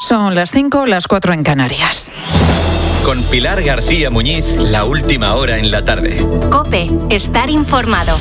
Son las 5, las 4 en Canarias. Con Pilar García Muñiz, la última hora en la tarde. COPE, estar informado.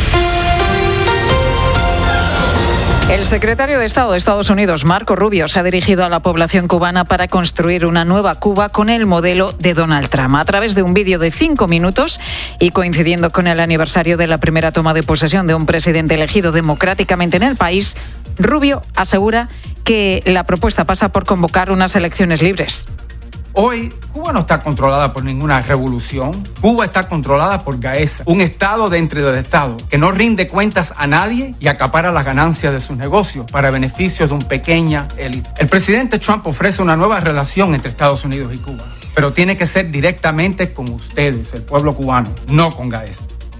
El secretario de Estado de Estados Unidos, Marco Rubio, se ha dirigido a la población cubana para construir una nueva Cuba con el modelo de Donald Trump. A través de un vídeo de 5 minutos y coincidiendo con el aniversario de la primera toma de posesión de un presidente elegido democráticamente en el país, Rubio asegura que la propuesta pasa por convocar unas elecciones libres. Hoy, Cuba no está controlada por ninguna revolución. Cuba está controlada por Gaesa, un Estado dentro del Estado que no rinde cuentas a nadie y acapara las ganancias de sus negocios para beneficios de una pequeña élite. El presidente Trump ofrece una nueva relación entre Estados Unidos y Cuba, pero tiene que ser directamente con ustedes, el pueblo cubano, no con Gaesa.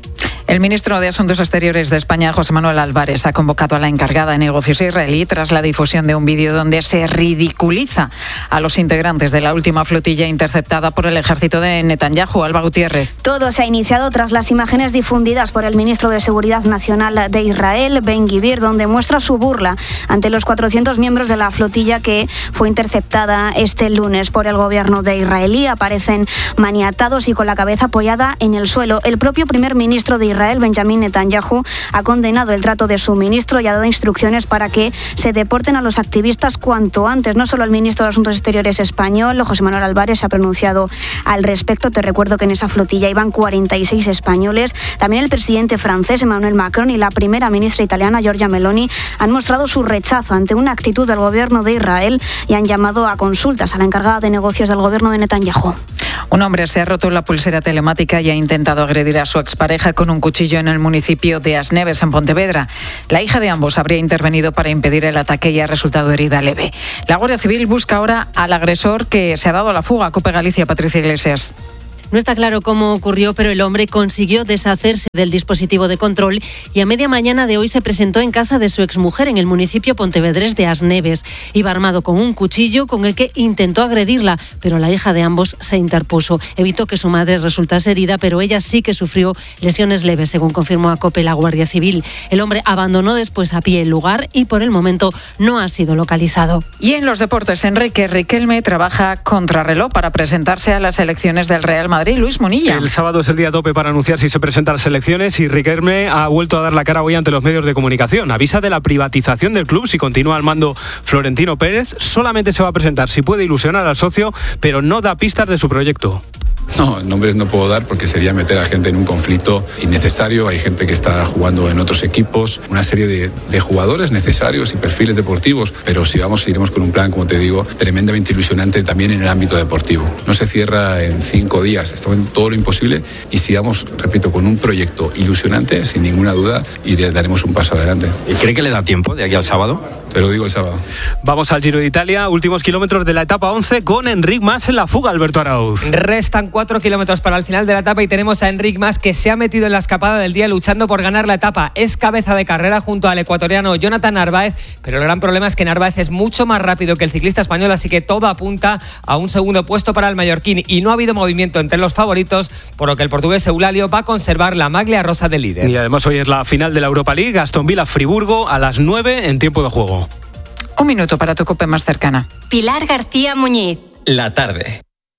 El ministro de Asuntos Exteriores de España, José Manuel Álvarez, ha convocado a la encargada de negocios israelí tras la difusión de un vídeo donde se ridiculiza a los integrantes de la última flotilla interceptada por el ejército de Netanyahu. Alba Gutiérrez. Todo se ha iniciado tras las imágenes difundidas por el ministro de Seguridad Nacional de Israel, Ben-Gvir, donde muestra su burla ante los 400 miembros de la flotilla que fue interceptada este lunes por el gobierno de israelí. Aparecen maniatados y con la cabeza apoyada en el suelo. El propio primer ministro de Israel, Benjamín Netanyahu, ha condenado el trato de su ministro y ha dado instrucciones para que se deporten a los activistas cuanto antes. No solo el ministro de Asuntos Exteriores español, José Manuel Álvarez, se ha pronunciado al respecto. Te recuerdo que en esa flotilla iban 46 españoles. También el presidente francés, Emmanuel Macron, y la primera ministra italiana, Giorgia Meloni, han mostrado su rechazo ante una actitud del gobierno de Israel y han llamado a consultas a la encargada de negocios del gobierno de Netanyahu. Un hombre se ha roto la pulsera telemática y ha intentado agredir a su expareja con un cuchillo en el municipio de Asneves, en Pontevedra. La hija de ambos habría intervenido para impedir el ataque y ha resultado herida leve. La Guardia Civil busca ahora al agresor que se ha dado a la fuga. COPE Galicia, Patricia Iglesias. No está claro cómo ocurrió, pero el hombre consiguió deshacerse del dispositivo de control y a media mañana de hoy se presentó en casa de su exmujer en el municipio pontevedrés de Asneves. Iba armado con un cuchillo con el que intentó agredirla, pero la hija de ambos se interpuso. Evitó que su madre resultase herida, pero ella sí que sufrió lesiones leves, según confirmó a COPE la Guardia Civil. El hombre abandonó después a pie el lugar y por el momento no ha sido localizado. Y en los deportes, Enrique Riquelme trabaja contrarreloj para presentarse a las elecciones del Real Madrid. Luis Monilla. El sábado es el día tope para anunciar si se presenta a las elecciones y Riquelme ha vuelto a dar la cara hoy ante los medios de comunicación. Avisa de la privatización del club si continúa al mando Florentino Pérez. Solamente se va a presentar si puede ilusionar al socio, pero no da pistas de su proyecto. No, nombres no puedo dar porque sería meter a gente en un conflicto innecesario. Hay gente que está jugando en otros equipos, una serie de jugadores necesarios y perfiles deportivos, pero si vamos, iremos con un plan, como te digo, tremendamente ilusionante también en el ámbito deportivo. No se cierra en 5 días, estamos en todo lo imposible y si vamos, repito, con un proyecto ilusionante, sin ninguna duda, daremos un paso adelante. ¿Y cree que le da tiempo de aquí al sábado? Te lo digo el sábado. Vamos al Giro de Italia, últimos kilómetros de la etapa 11 con Enric Mas en la fuga, Alberto Arauz. Restan 4 kilómetros para el final de la etapa y tenemos a Enric Mas que se ha metido en la escapada del día luchando por ganar la etapa. Es cabeza de carrera junto al ecuatoriano Jonathan Narváez, pero el gran problema es que Narváez es mucho más rápido que el ciclista español, así que todo apunta a un segundo puesto para el mallorquín y no ha habido movimiento entre los favoritos, por lo que el portugués Eulálio va a conservar la maglia rosa del líder. Y además hoy es la final de la Europa League, Aston Villa-Friburgo a las 9 en tiempo de juego. Un minuto para tu COPE más cercana. Pilar García Muñiz. La tarde.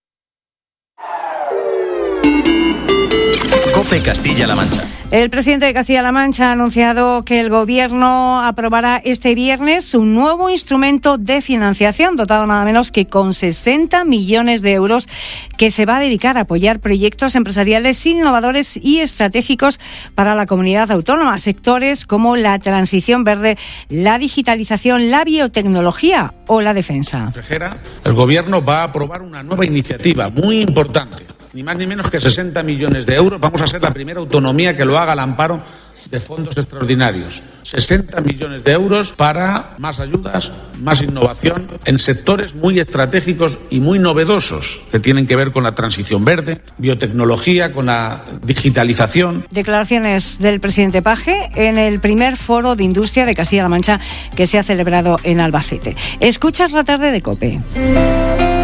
COPE Castilla-La Mancha. El presidente de Castilla-La Mancha ha anunciado que el Gobierno aprobará este viernes un nuevo instrumento de financiación dotado nada menos que con 60 millones de euros que se va a dedicar a apoyar proyectos empresariales innovadores y estratégicos para la comunidad autónoma, sectores como la transición verde, la digitalización, la biotecnología o la defensa. El Gobierno va a aprobar una nueva iniciativa muy importante. Ni más ni menos que 60 millones de euros. Vamos a ser la primera autonomía que lo haga al amparo de fondos extraordinarios. 60 millones de euros para más ayudas, más innovación en sectores muy estratégicos y muy novedosos que tienen que ver con la transición verde, biotecnología, con la digitalización. Declaraciones del presidente Page en el primer foro de industria de Castilla-La Mancha que se ha celebrado en Albacete. Escuchas la tarde de COPE.